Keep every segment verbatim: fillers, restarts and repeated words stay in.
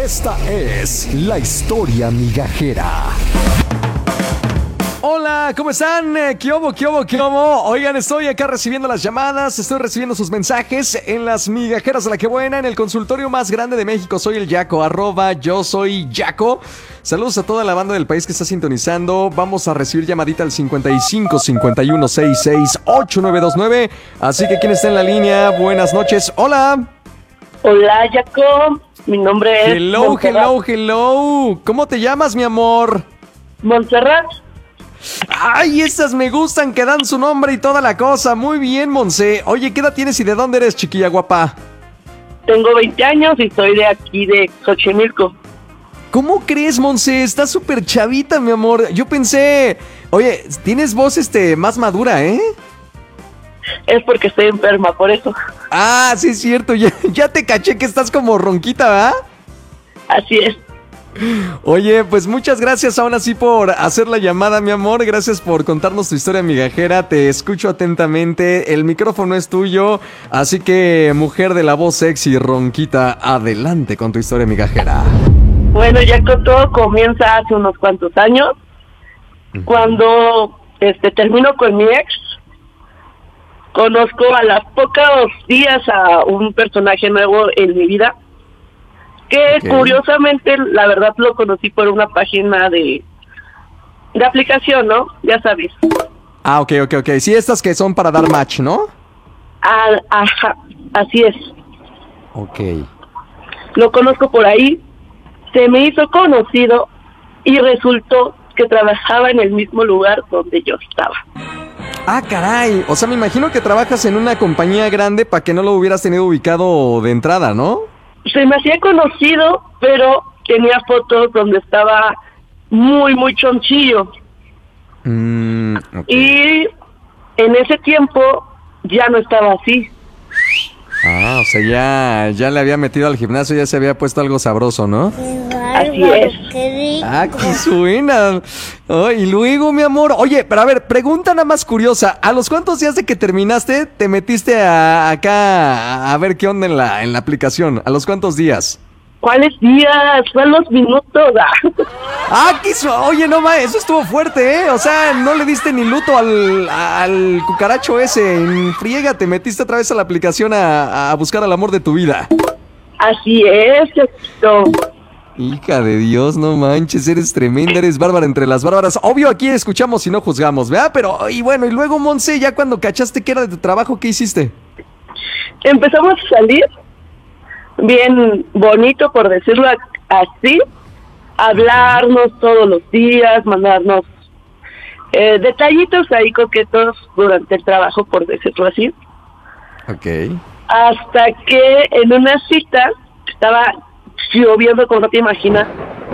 Esta es la historia migajera. Hola, ¿cómo están? ¿Qué hubo, qué hubo, qué hubo? Oigan, estoy acá recibiendo las llamadas, estoy recibiendo sus mensajes en las migajeras de la que buena, en el consultorio más grande de México. Soy el Yaco, arroba yo soy Yaco. Saludos a toda la banda del país que está sintonizando. Vamos a recibir llamadita al cincuenta y cinco, cincuenta y uno, sesenta y seis, ochenta y nueve veintinueve. Así que, ¿quién está en la línea? Buenas noches. Hola. Hola, Yaco. Mi nombre es Hello, Montserrat. hello, hello. ¿Cómo te llamas, mi amor? Montserrat. Ay, estas me gustan, que dan su nombre y toda la cosa. Muy bien, Monse. Oye, ¿qué edad tienes y de dónde eres, chiquilla guapa? Tengo veinte años y soy de aquí, de Xochimilco. ¿Cómo crees, Monse? Estás súper chavita, mi amor. Yo pensé... Oye, tienes voz este más madura, ¿eh? Es porque estoy enferma, por eso. Ah, sí es cierto. Ya, ya te caché que estás como ronquita, ¿verdad? Así es. Oye, pues muchas gracias aún así por hacer la llamada, mi amor. Gracias por contarnos tu historia migajera. Te escucho atentamente. El micrófono es tuyo. Así que, mujer de la voz sexy ronquita, adelante con tu historia migajera. Bueno, Yaco, todo comienza hace unos cuantos años. Uh-huh. Cuando este termino con mi ex, conozco a los pocos días a un personaje nuevo en mi vida. Que okay. Curiosamente, la verdad, lo conocí por una página de de aplicación, ¿no? Ya sabes. Ah, ok, ok, ok. Sí, estas que son para dar match, ¿no? Ah, ajá, así es. Ok. Lo conozco por ahí, se me hizo conocido y resultó que trabajaba en el mismo lugar donde yo estaba. Ah, caray. O sea, me imagino que trabajas en una compañía grande para que no lo hubieras tenido ubicado de entrada, ¿no? Se me hacía conocido, pero tenía fotos donde estaba muy, muy chonchillo. Mm, okay. Y en ese tiempo ya no estaba así. Ah, o sea, ya, ya le había metido al gimnasio, ya se había puesto algo sabroso, ¿no? Así es. Ah, qué suena. Oh, y luego, mi amor, oye, pero a ver, pregunta nada más curiosa. ¿A los cuántos días de que terminaste te metiste a, acá a, a ver qué onda en la, en la aplicación? ¿A los cuántos días? ¿Cuáles días? ¿Cuáles los minutos? Ah, qué su... Oye, no ma, eso estuvo fuerte, ¿eh? O sea, no le diste ni luto al, al cucaracho ese. En friega te metiste otra vez a la aplicación a, a buscar al amor de tu vida. Así es, esto. Hija de Dios, no manches, eres tremenda, eres bárbara entre las bárbaras. Obvio, aquí escuchamos y no juzgamos, ¿verdad? Pero, y bueno, y luego, Monse, ya cuando cachaste que era de tu trabajo, ¿qué hiciste? Empezamos a salir, bien bonito, por decirlo así, hablarnos todos los días, mandarnos eh, detallitos ahí coquetos durante el trabajo, por decirlo así. Ok. Hasta que en una cita, estaba lloviendo como no te imaginas,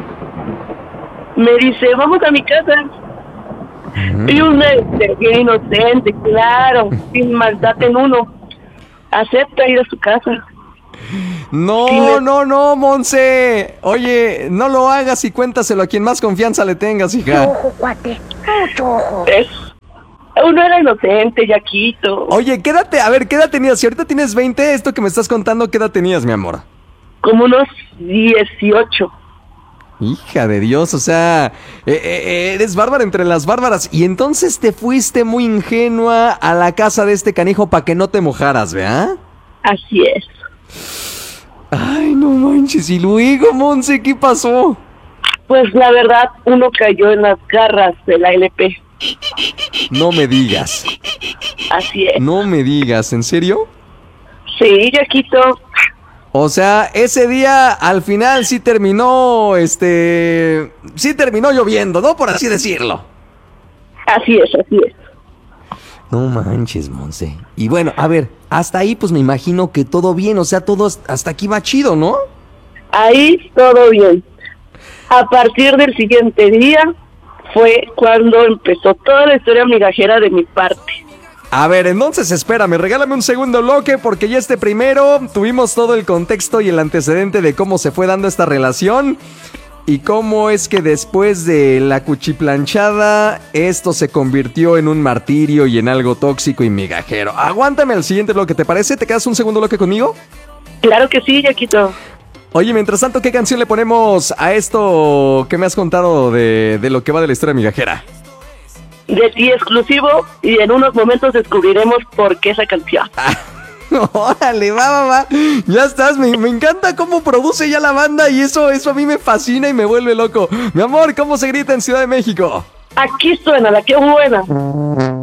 me dice, vamos a mi casa. Uh-huh. Y un este, bien inocente, claro, sin maldad en uno, acepta ir a su casa. No, me... no, no, Monse. Oye, no lo hagas y cuéntaselo a quien más confianza le tengas, hija. Ojo, cuate, mucho ojo. Es... Uno era inocente, Yaquito. Oye, ¿qué edad te... A ver, ¿qué edad tenías? Si ahorita tienes veinte, esto que me estás contando, ¿qué edad tenías, mi amor? Como unos dieciocho. Hija de Dios, o sea, eh, eh, eres bárbara entre las bárbaras. Y entonces te fuiste muy ingenua a la casa de este canijo para que no te mojaras, ¿verdad? Así es. Ay, no manches. Y luego, Monse, ¿qué pasó? Pues la verdad, uno cayó en las garras de la L P. No me digas. Así es. No me digas, ¿en serio? Sí, Yaquito. O sea, ese día al final sí terminó, este, sí terminó lloviendo, ¿no? Por así decirlo. Así es, así es. No manches, Monse. Y bueno, a ver, hasta ahí pues me imagino que todo bien, o sea, todo hasta aquí va chido, ¿no? Ahí todo bien. A partir del siguiente día fue cuando empezó toda la historia migajera de mi parte. A ver, entonces espérame, regálame un segundo bloque porque ya este primero tuvimos todo el contexto y el antecedente de cómo se fue dando esta relación y cómo es que después de la cuchiplanchada esto se convirtió en un martirio y en algo tóxico y migajero. Aguántame el siguiente bloque, ¿te parece? ¿Te quedas un segundo bloque conmigo? Claro que sí, Yaquito. Oye, mientras tanto, ¿qué canción le ponemos a esto que me has contado de, de lo que va de la historia migajera? De ti exclusivo, y en unos momentos descubriremos por qué esa canción. Órale, va, va, va. Ya estás, me, me encanta cómo produce ya la banda y eso, eso a mí me fascina y me vuelve loco. Mi amor, ¿cómo se grita en Ciudad de México? Aquí suena, la que buena.